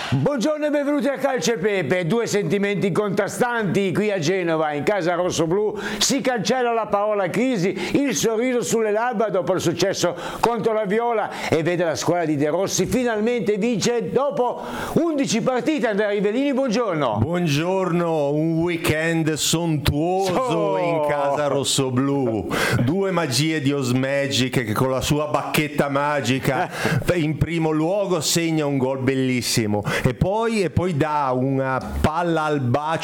Buongiorno e benvenuti a Calcio e Pepe, due sentimenti contrastanti qui a Genova, in casa rossoblu si cancella la parola crisi, il sorriso sulle labbra dopo il successo contro la Viola e vede la squadra di De Rossi finalmente vince dopo 11 partite. Andrea Rivellini, buongiorno. Buongiorno, un weekend sontuoso in casa rossoblu, due magie di Osmagic che con la sua bacchetta magica in primo luogo segna un gol bellissimo e poi dà una palla al bacio